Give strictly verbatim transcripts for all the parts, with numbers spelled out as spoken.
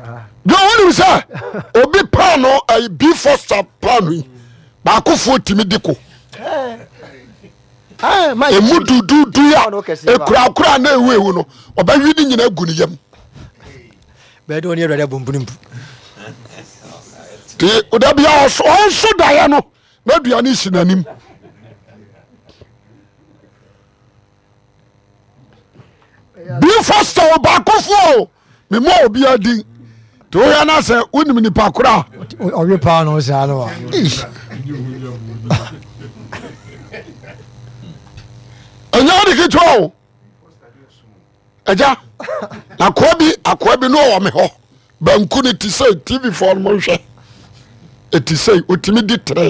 do woni say obi pano ay be foster pano baakofo timi diko ah ma emu dudu du ya ekura kura na ewewu no obawi ni nyina gu ni yam be do ni ewrade bombunimpu ti odabia so so daye no na duane sinanim be foster baakofo me mo obi adin to ya na say unim ni pakura owe pa no sa no anya de kitwo aja akwabi akwabi no wo me ho banku ni ti say tv for mo hwe eti say otimi di tre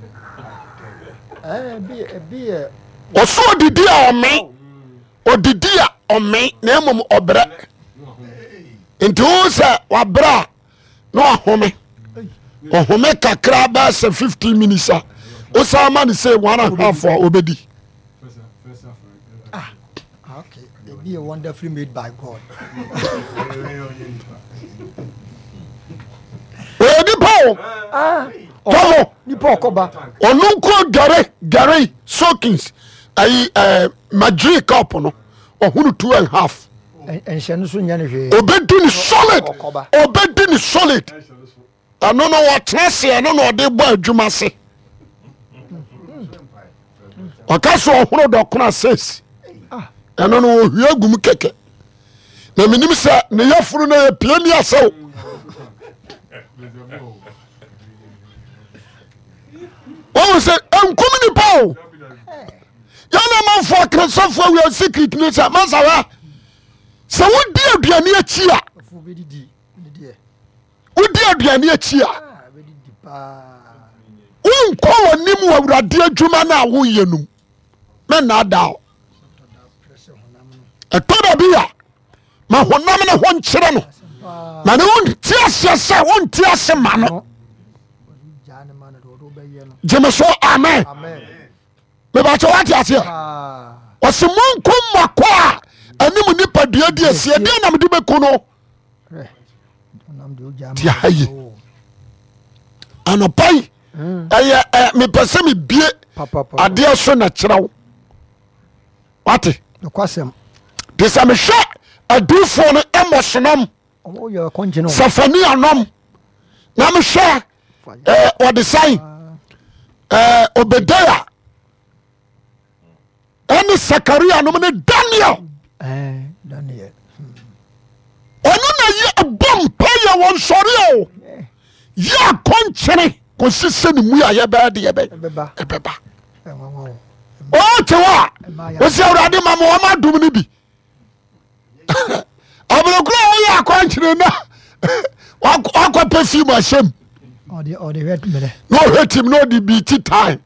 eh bi bi oso didi a ome odidi a ome na emom obre nti wo say wabra no ahome ohome kakra ba say fifteen minutes a o say man say one and a half obedi. Okay, be a wonderfully made by God. Eh di paul Ah, Tomo ni po koba. onunko gare gare soakings ay eh madri cup no ohunu two and a half En shenu so nya ne hwe. obedi ni solid obedi ni solid ano no what trust ano no de bo adwuma se okaso ohuru do kona says ano no ohia gum keke na minim se ne yafuru na pie ni asew oh say enkum ni paul yana man for krasofo we secret ni say masawa se wodi aduane achi a Fu be didi. Didi. wodi aduane achi a Ah, be didi pa. unkɔ w'anim wɔ awurade adwuma no a woyɛ num me na ada wo ɛtɔ da bi a ma honam no ho nkyerɛ no ma ne wonte aseɛ sɛ wonte ase ma no Jane man do do be ye no. gyeme so amen Amen. mebakyɛ woate aseɛ Ah. ɔse monko mmakɔ a anim nipa dua di asie deɛ na mede bɛku no Eh. Nam do jama. Ti aye. anɔpai ɛyɛ mepɛ sɛ mebie Papa papa. adeɛ so na kyerɛ wo wate No kwasem. te sɛ mehwɛ adifoɔ no ɛmmɔ sonom O ye konjino. safania nom na mehwɛ eh, ɔde san eh, obedeya ɛne sakaria nom ne daniel Eh, Daniel. ɔno na yi abɔ mpa yɛ wɔ nsɔre o yɛ akɔnkyene kɔsi sɛ ne mu a yɛbɛɛ de yɛbɛ Ebeba. ɛbɛba Eh, wa wa. ɔte hɔ a wosi awurade ma ma wɔma adom no bi abrɛkuro a woyɛ akɔnkyene na wakɔpɛ fim ahyɛm O de o de wet mele. na ɔhwɛ tim na ɔde bi ti time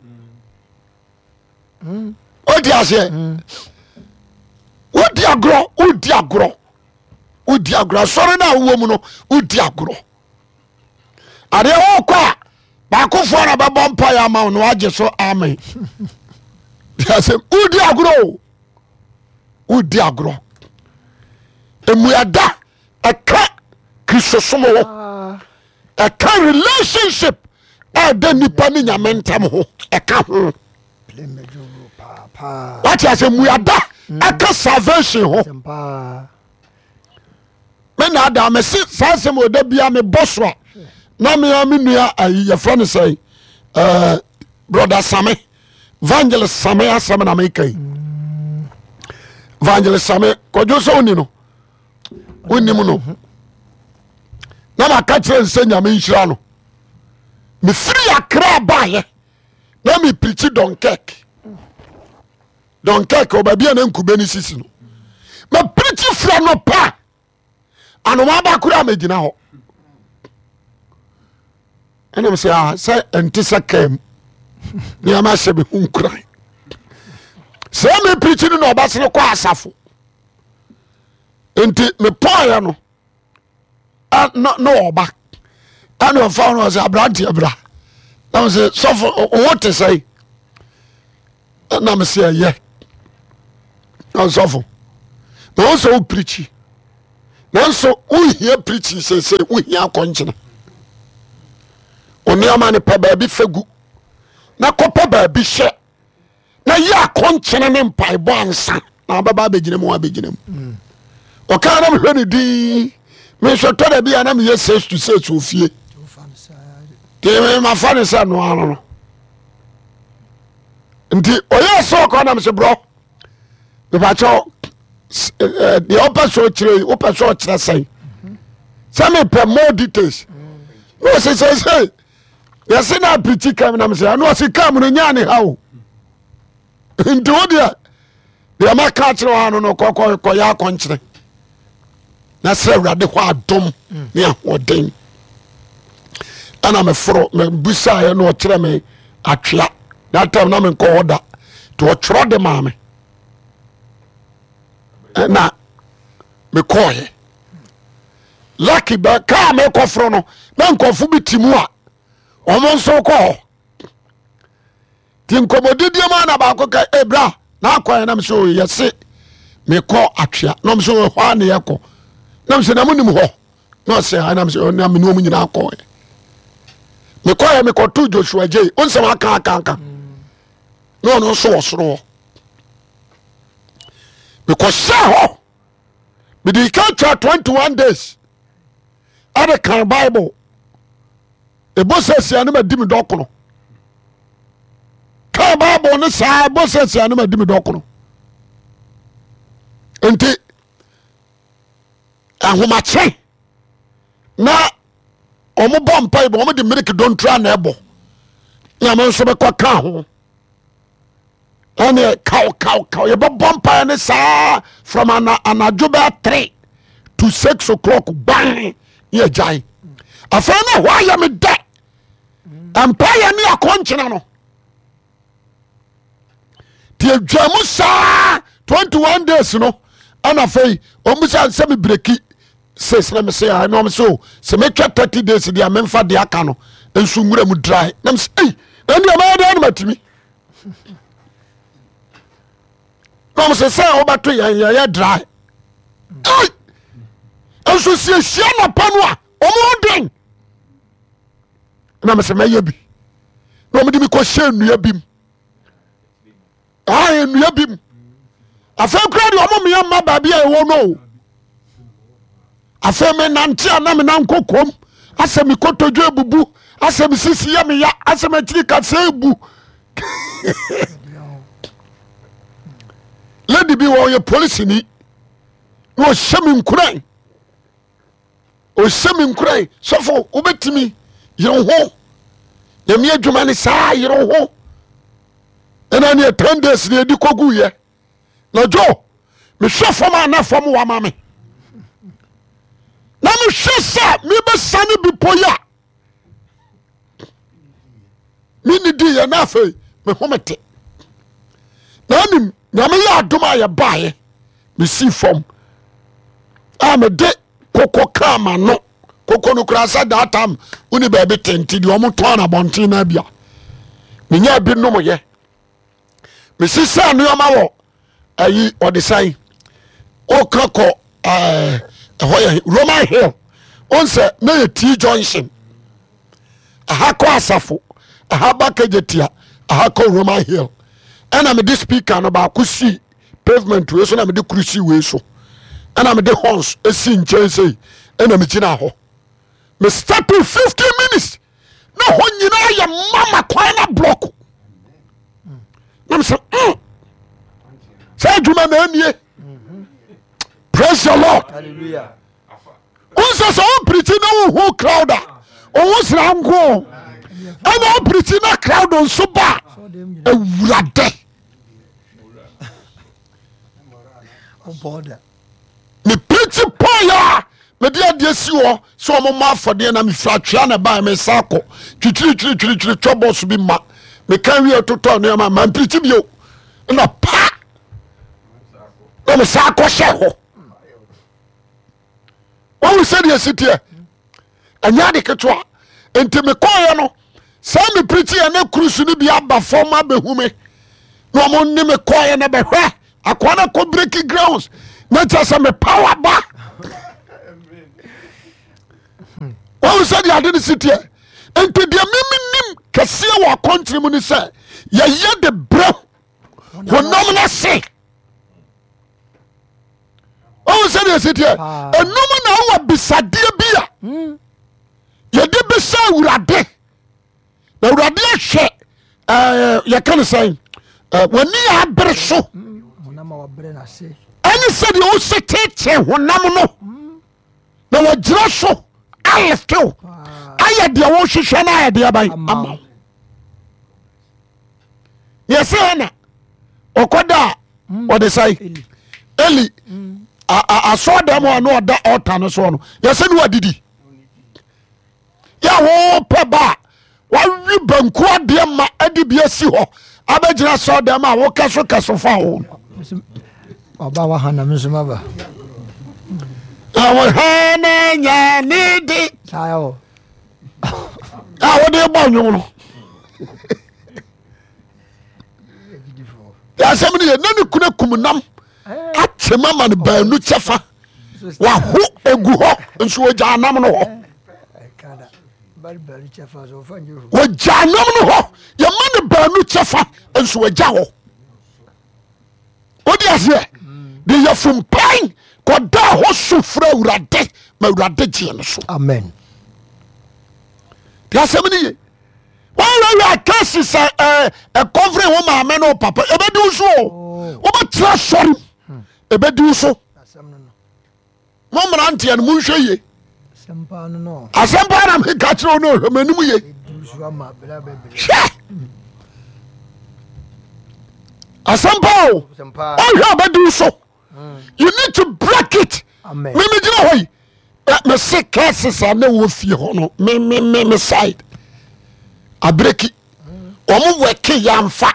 wodi aseɛ wodi agorɔ wodi agorɔ wodi agorɔ asɔre no a wowɔ mu no wodi agorɔ adeɛ wokɔ a baakofoɔ na bɛbɔ mpa yɛ ama wo na wagye so amen asɛm wodi agorɔ o wodi agorɔ emuada ɛka kristosom ho Ah. ɛka relationship ɛda nipa ne nyame ntam ho ɛka ho Play me jo pa pa. wate asɛ muada ɛka salvation ho Sempa. me na ada mese saa asɛm ɔda bia mebɔ so a na mea me nua ayi yɛfrɛ no sɛ eh, brother same evangelist same asɛm na mekai evangelist same kɔdwo sɛ woni no wonim no na maka kyerɛ nsɛ nyame nhyira no mefiri akra baayɛ na mepirikyi donkek donkek ɔbaabi a na nkube no sisi no mapirikyi fra no pa anoma ba koro a magyina hɔ ɛnem sɛ ah, sɛ ɛnte sɛ kam nneɛma hyɛ me ho nkuran sɛ mepirikyi no na ɔbɛsere kɔ asafo nti mepɔɔyɛ no a- na na ɔba ɛne ɔfa no ɔsɛ abranteɛ bra na sɛ sɔfo ɔwɔ te sɛe na mesɛ ɛyɛ na sɔfo na wo sɛ wo pirikyi nanso wohia preaching sese wohia akɔnkyene oneama ne pa baabi fagu na kɔpɛ baabi hyɛ na yɛ akɔnkyene ne mpaebɔ ansa na baba abɛgyina mu abɛgyina mu ɔka na mehwɛ ne din mehwɛ tɔ da bi a na meyɛ six to six ofie nti mafa ne sɛ noa no no nti ɔyɛ sɛ ɔkɔ nam sɛ borɔ mepakyɛw deɛ wopɛ sɛ ɔkyerɛ wopɛ sɛ ɔkyerɛ sɛn sɛ mepɛ more details na ɔsɛ sɛ sɛ yɛse na apirikyi kam nam sɛ na ɔse kam no nya ne ha o nti wo deɛ deɛ maka kyerɛ wɔ no no kɔyɛ akɔnkyerɛ na sɛ awurade hɔ adom ne ahoɔden ana meforo mebusaeɛ na ɔkyerɛ me atwea that time na menkɔ hɔ da nti ɔtwerɛ de maa me na mekɔɔyɛ lucky bɛ kaa mekɔforo no na nkɔfo bi ti mu a ɔmo nso kɔɔ nti nkɔmmɔdidie ma na baako ka ebra na akɔɛ nam sɛ yɛse mekɔ atwea na ɔm sɛ hɔ a ne yɛkɔ nam sɛ na monim hɔ na ɔsɛ nam sɛ mene ɔmu nyinaa kɔɛ mekɔɛ mekɔto Joshua J onsɛm aka aka aka na ɔno nso wɔ soro hɔ mekɔhyɛ hɔ mede ka twa twenty-one days ade kan Bible ɛbɔ sɛ sia no madi me dɔkono ka Bible ne saa ɛbɔ sɛ sia no madi me dɔkono nti ahomakyɛ na ɔmo bɔ mpa ibɔ ɔmo de mmiriki dontra na ɛbɔ nyame nso bɛkɔ ka ho ɛne kaw kaw kaw yɛbɛbɔ mpa ne saa from anadwo bɛɛ three to six o'clock ban yɛ gyae afei na hɔ ayɛ me dɛ mpa yɛ ne akɔnkyena no nti adwa mu saa twenty-one days no ɛna afei ɔmu sɛ sɛ me breki six na me say I know so se me twa thirty days dia me mfa dia aka no ensu nwura mu dry na me say eh na dia ma dia na matimi no me say say obato ya ya dry ai ensu sie sia na pa no a omo den na me say me ya bi no me di me ko hye nnua bim ai nnua bim afa kura di omo me ya ma ba bia e wo no afei me nante a na me nanko kom asɛ me kotodwo ebubu asɛ me sisi ya me ya asɛ me kyiri kasa ebu lady bi wɔ yɛ police ni na ɔhyɛ me nkuran ɔhyɛ me nkuran sɔfo wobɛtumi yere ho nyame adwuma ne saa yere ho ɛna ne ten days ne edi kogu yɛ na jo mehwɛ fam a na fam wa ma me na mehwɛ sɛ mebɛsane bipo yi a mene di yɛ na afei mehomete na anim nyame yɛ adom a yɛbaeɛ mesi fam a mede koko kaa ma no koko no kora sɛ daa tam wone baabi tenti deɛ ɔmo tɔn na bɔnten na bia menya bi nom yɛ mesi sɛ nneɔma wɔ ayi ɔde san ɔka kɔ ɛɛ ɛhɔ yɛ Roman Hill on sɛ na yɛ T junction aha kɔ asafo aha ba kagyetia aha kɔ Roman Hill ɛna mede speaker no baako si pavement wei so na mede kuru si wei so ɛna mede horns esi nkyɛn sei ɛna megyina hɔ me start to fifteen minutes na hɔ nyinaa yɛ mama kwan na block na me sɛ mm sɛ adwuma na anie. Praise the Lord. Hallelujah. Unsa so preaching na wo crowd a wo sra nko ana o preaching na crowd nso ba ewurade me preach poya me dia dia si wo so mo ma afode na me fra twia na ba me sako twitiri twitiri twitiri twobo so bi ma me kan wi ototo no ma man preach bio na pa na me sako hye ho wɔn sɛ deɛ si teɛ ɛnyɛ de ketewa nti me kɔɔyɛ no saa me pirikyi yɛ ne kurusu no bi aba fam abɛhu me na ɔmo ne me kɔɔyɛ no bɛhwɛ akɔa no kɔ breaking grounds na kyerɛ sɛ me power ba wɔn sɛ de ade ne si teɛ nti deɛ mimi nim kɛseɛ wɔ akɔntiri mu ni sɛ yɛyɛ de brɛ honam na se wɔn sɛ de si teɛ enum na awɔ bisadeɛ bi a yɛde bisa awurade na awurade ahwɛ ɛɛ yɛka ne sɛn ɛɛ wɔni yɛ abere so ɛne sɛ deɛ ɔsi tete honam no na wɔgyina so aleftew ayɛ deɛ wɔhwehwɛ no ayɛ deɛ ban ama yɛsɛ ɛna ɔkɔda a ɔde sae eli asɔ dɛm a na ɔda ɔta no soɔ no yɛsɛ ne wadidi yɛ wɔpɛ ba a wawe banku adeɛ ma ade bi asi hɔ abɛgyina sɔ dɛm a wokɛ so kɛ so fa wo ɔba wahanam nso maba awɔhane nya ne de sayo a wode bɔ nwom no yɛasɛm no yɛ na ne kuna kum nam akyɛma ma no baanu kyɛfa waho agu hɔ nso wɔgya nam no hɔ wɔgya nam no hɔ yɛma ne baanu kyɛfa nso wɔgya hɔ wode aseɛ de yɛfom pan kɔda hɔ so frɛ awurade ma awurade gyeɛ no so amen de asɛm no ye wɔwɛwɛ akasi sɛ ɛkɔfere wo maame ne wo papa ɛbɛdi wo so o wobɛtera sɔre ɛbɛdi wo so mo mmeranteɛ no monhwɛ ye asɛmpa na meka kyerɛ wo ne ɔhwɛ m'anim ye hwɛ asɛmpa o ɔhwɛ a bɛdi wo so you need to break it memegyina hɔ yi mese kɛse sa ne wɔ fie hɔ no me side abreki ɔmo wɛke yɛmfa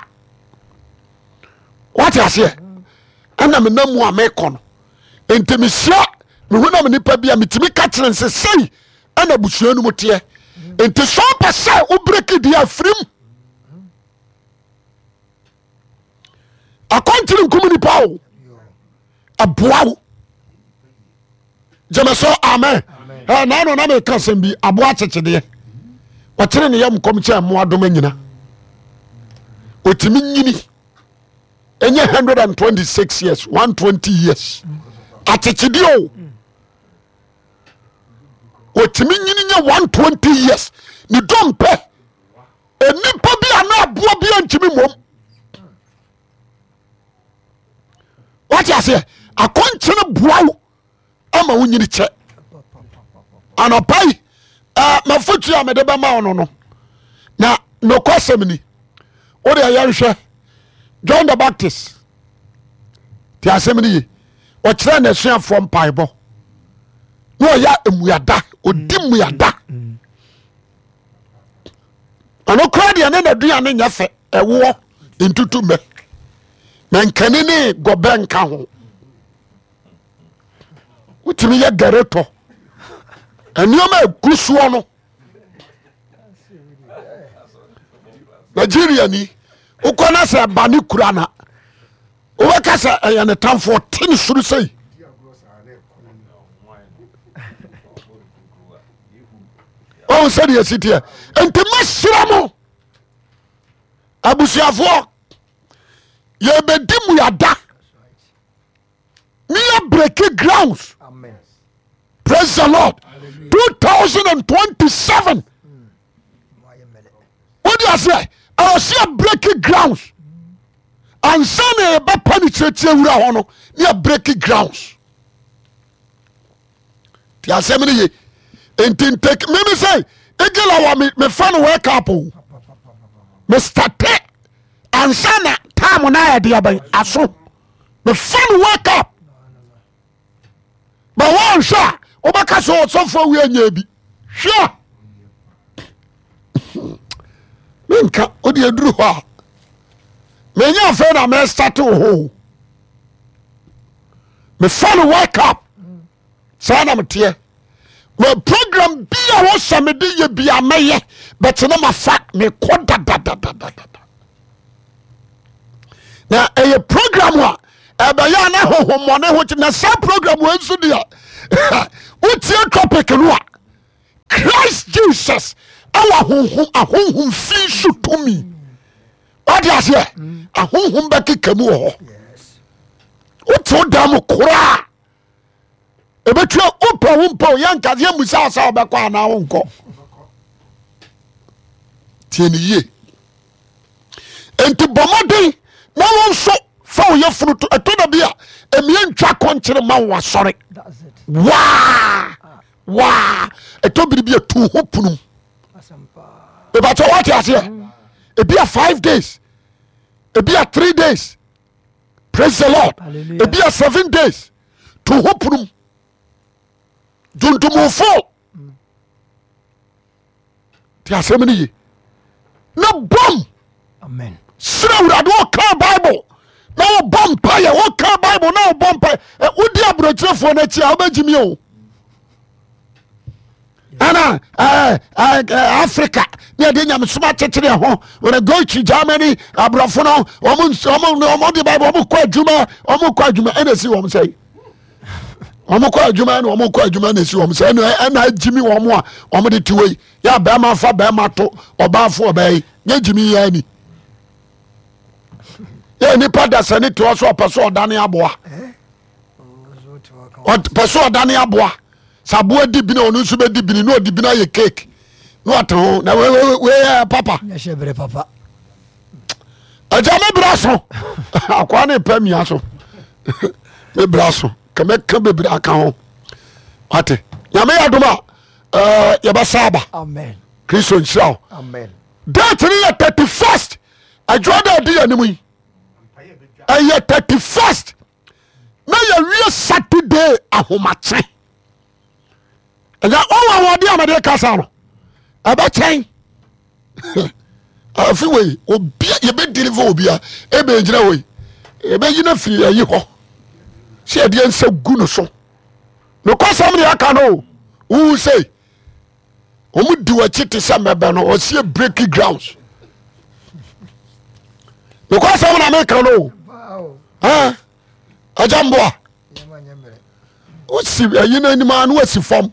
wate aseɛ ɛna menam mu a mekɔ no enti mehyia mehu na me nipa bi a metumi ka kyerɛ nsɛ sei ɛna busua no mu teɛ enti sɛ wopɛ sɛ wobreki deɛ afirim akɔntiri nkom nipa o aboa wo gyeme so amen na no na meka sɛm bi aboa kyekyedeɛ wɔkyere ne yam kɔm kyɛ mmoa doma nyina ɔtumi nyini ɛnyɛ one hundred twenty-six years one hundred twenty years akyekyedeɛ o ɔtumi nyini nyɛ one hundred twenty years ne dɔmpɛ enipa bi a na aboa bi a nkyimi mmom wate aseɛ akɔnkyene boa wo ama wo nyini kyɛ anɔpai mafotu a mede bɛma wo no no na nokɔ sɛm ni wode yɛnhwɛ John the Baptist ti asɛm no ye ɔkyerɛ n'asuafoɔ mpaebɔ na ɔyɛ mmuada ɔdi mmuada ɔno kora deɛ ne naduane nyɛ fɛ ɛwoɔ ntutu mɛ mankani ne gɔbɛ nka ho wotumi yɛ garetɔ ɛnneɔma agu soɔ no Nigeria ni wokɔ na sɛ ɛba ne kura na wobɛka sɛ ɛyɛ ne tamfoɔ te ne soro sei ɔhu sɛdeɛ asiteɛ enti mɛhyira mo abusuafoɔ yɛbɛdi mu yada ne yɛ breaking grounds praise the Lord two thousand twenty-seven wode aseɛ ɛwɔsɛ breaking grounds ansa na yɛbɛpa ne kyerɛkyerɛ wura hɔ no ne yɛ breaking grounds nti asɛm no ye enti ntek meme sɛ ɛgela wa mefa no wake up o mestate ansa na time na ayɛ deɛ bɛn aso mefa no wake up but wɔnhwɛ a wobɛka sɛ ɔsɔfoɔ wi anya bi hwɛ menka wode aduru hɔ a menya afei na mestate wo ho mefa no wake up saa na meteɛ ma program bi a wɔsɛ mede yɛ bia mɛyɛ bɛtene mafa mekɔ dadadadadada na ɛyɛ program a ɛbɛyɛ na hohommɔne ho kyi na saa program wɔ nso deɛ wotie topic no a Christ Jesus awa honhom ahonhom fi so to me what you say ahonhom ba kekamu ho yes what to dam kora ebetu opa wompa yanka ye musa asa obekwa na wonko tieni ye enti bomoden na won so fa wo ye fruit etoda bia emie ntwa konkere ma wo asore wa wa etobiri bia tu hopunum eba to what you say e bia five days e bia three days praise the Lord e bia seven days tu hopunum duntumufo ti asem ni ye na bom amen sira urado ka Bible na wo bom pa ye wo ka Bible na wo bom pa wodi abrochefo na chi obejimi o ana eh Africa ne de nyam soma chechire ho when I go to Germany abrofo no omo omo omo de Bible omo kwa adwuma omo kwa adwuma enesi wo say omo kwa adwuma na omo kwa adwuma na si wo say na na jimi wo mo a omo de tiwe ya ba ma fa ba ma to obaafo obai nya jimi ya ni ya ni pada sane to so paso odane aboa o paso odane aboa sabo di bi na onu so be di bi no di bi na ye cake no ato na we we we papa ya shebre papa aja me braso akwa na pa mia so me braso kame ka be bra ka ho ate ya me adoma eh ya ba saba amen Kristo nshao amen date ni thirty-first ajoda di animu yi aye thirty-first na ya wie Saturday ahomache ya owa wodi amade kasa no aba chen afi we obi ye be deliver obi a e be gira we e be yina fi ayi ho se de ensa gu no so no kwasam ne aka no who say omu di wa chiti sa mebe no o see breaking grounds no kwasam na me ka no wow ha ajambo o si ayi na ni ma no asi form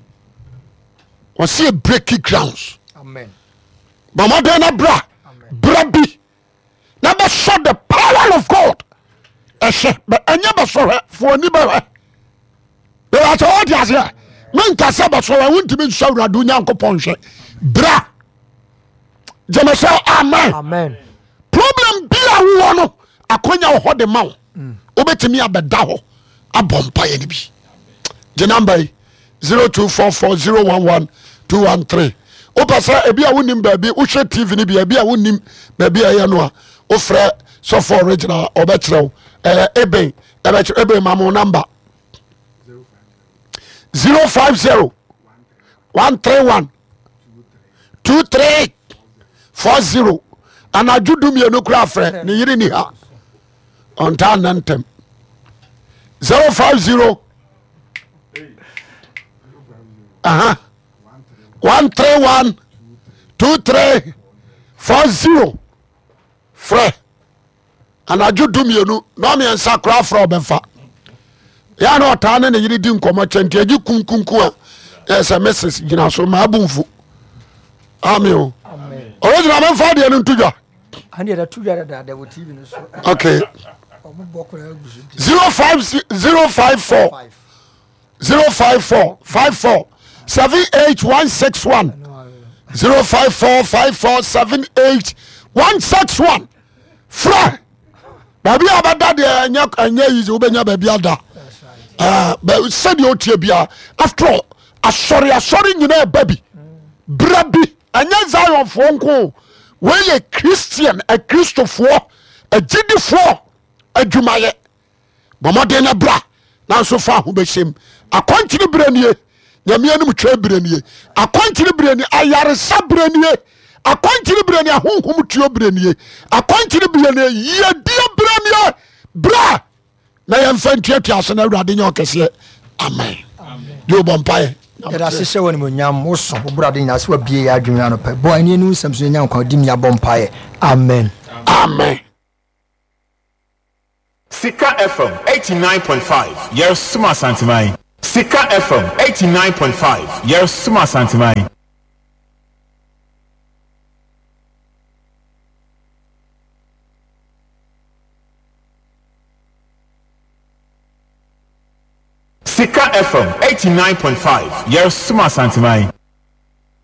o see breaking grounds amen mama de na bra bra bi na be show the power of God ehye but anya be so for ni ba be wa to odi ase men ka se be so wa wuntimi nso awrado nyankopon hwe bra jemeso amen amen problem bi a wo no akonya ho de mawo obetimi abeda ho abompa ye ni bi je number zero two four four zero one one two one three o pasa ebi a wonim ba bi wo hwe T V ni bi ebi a wonim ba bi aye no a o frɛ so for original obetrew eh ebe ebe ebe mamo number zero five zero one three one two three four zero ana judum ye no kura frɛ ni yiri ni ha on ta nantem zero five zero aha one three one two three four zero frɛ ana judum ye no no me nsa kura frɛ obefa ya na ota ne ne yiri di nkomo chenti agi kunkunku a esa message gina so ma abunfu amen amen original man fa de no ntudwa ande da tudwa da da wo T V no so okay omo bokora agusu zero five zero five four zero five four five four seven eight one six one zero five four five four seven eight one six one fra baby abada de anya anya yizi obenya baby ada ah but said you tie bia after all asori asori nyina baby brabi anya Zion fo nko we ye Christian a Christopher a jidifo adwumaye bomode na bra na so fa ho beshem akontiri branie nyame anum twa branie akontiri branie ayare sa branie akontiri branie ahonhom tuo branie akontiri branie ye dia branie bra na yɛmfa ntuatua so na awurade nyɛ ɔkɛseɛ amen yo bɔmpae yɛda hyehyɛ wɔ ne mu nyam wo so wo brade nyina sɛ wabie yɛ adwene ano pɛ bɔ ani no nsɛm so nya nkwa di mi abɔ mpaeɛ amen amen Sika F M eighty-nine point five Yersuma Santimai Sika F M eighty-nine point five Yersuma Santimai Sika F M eighty-nine point five. Yes, Suma Santimai.